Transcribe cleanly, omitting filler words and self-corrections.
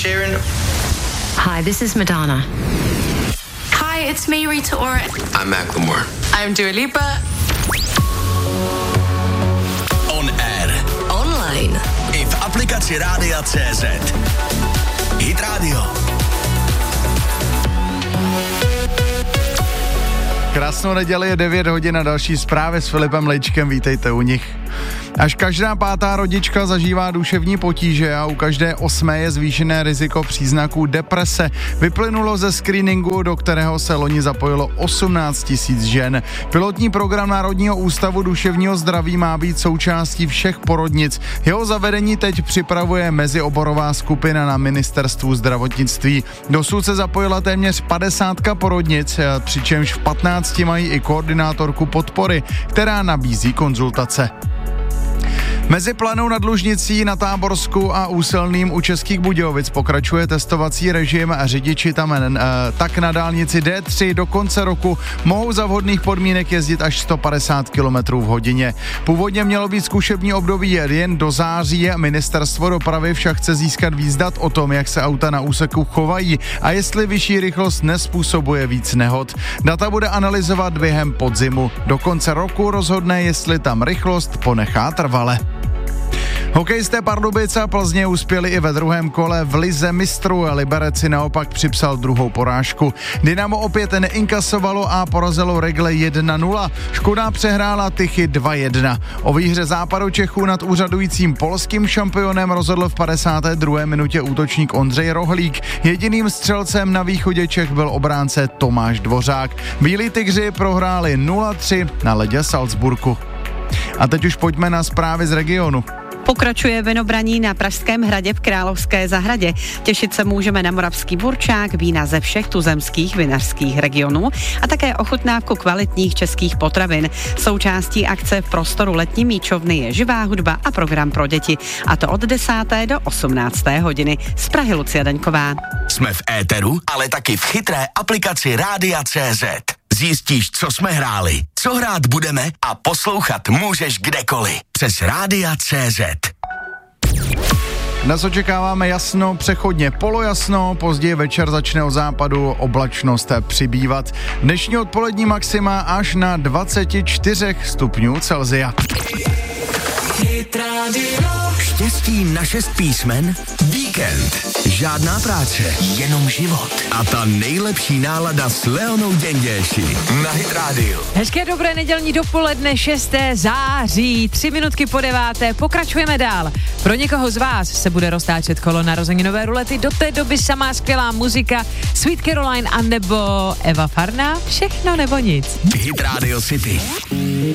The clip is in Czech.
Sheeran. Hi, this is Madonna. Hi, it's me, Rita Ora. I'm Macklemore. I'm Dua Lipa. On air. Online. I v aplikaci Rádia.cz. Hit Radio. Krásnou neděli, je 9 hodin a další zprávy s Filipem Lejčkem, vítejte u nich. Až každá pátá rodička zažívá duševní potíže a u každé 8. je zvýšené riziko příznaků deprese. Vyplynulo ze screeningu, do kterého se loni zapojilo 18 000 žen. Pilotní program Národního ústavu duševního zdraví má být součástí všech porodnic. Jeho zavedení teď připravuje mezioborová skupina na ministerstvu zdravotnictví. Dosud se zapojila téměř 50 porodnic, přičemž v 15 mají i koordinátorku podpory, která nabízí konzultace. Mezi Planou nad Lužnicí na Táborsku a Úselným u Českých Budějovic pokračuje testovací režim a řidiči tam tak na dálnici D3 do konce roku mohou za vhodných podmínek jezdit až 150 km v hodině. Původně mělo být zkušební období jen do září, ministerstvo dopravy však chce získat víc dat o tom, jak se auta na úseku chovají a jestli vyšší rychlost nespůsobuje víc nehod. Data bude analyzovat během podzimu. Do konce roku rozhodne, jestli tam rychlost ponechá trvale. Hokejisté Pardubice a Plzně uspěli i ve druhém kole v lize mistrů a Liberec si naopak připsal druhou porážku. Dynamo opět neinkasovalo a porazilo Regle 1-0. Škoda přehrála Tychy 2-1. O výhře Západu Čechů nad úřadujícím polským šampionem rozhodl v 52. minutě útočník Ondřej Rohlík. Jediným střelcem na východě Čech byl obránce Tomáš Dvořák. Bílí tygři prohráli 0-3 na ledě Salzburgu. A teď už pojďme na zprávy z regionu. Pokračuje vinobraní na Pražském hradě v Královské zahradě. Těšit se můžeme na moravský burčák, vína ze všech tuzemských vinařských regionů a také ochutnávku kvalitních českých potravin. Součástí akce v prostoru letní míčovny je živá hudba a program pro děti. A to od 10. do 18. hodiny. Z Prahy Lucie Daňková. Jsme v éteru, ale taky v chytré aplikaci Rádia.cz. Zjistíš, co jsme hráli, co hrát budeme a poslouchat můžeš kdekoliv. Přes Rádia.cz. Dnes očekáváme jasno, přechodně polojasno, později večer začne od západu oblačnost přibývat. Dnešní odpolední maxima až na 24 stupňů Celsia. Štěstí na 6 písmen? Víkend. Žádná práce, jenom život. A ta nejlepší nálada s Leonou Děnděši na Hit Radio. Hezké dobré nedělní dopoledne, 6. září, 3 minutky po 9. Pokračujeme dál. Pro někoho z vás se bude roztáčet kolo narozeninové rulety. Do té doby samá skvělá muzika Sweet Caroline a nebo Eva Farná. Všechno nebo nic. Hit Radio City.